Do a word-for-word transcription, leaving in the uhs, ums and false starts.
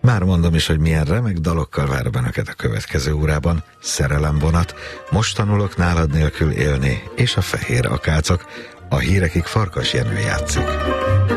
Már mondom is, hogy milyen remek dalokkal vár benneket a következő órában. Szerelemvonat, Most tanulok nálad nélkül élni, és a Fehér akácok. A hírekig Farkas Jenő játszik.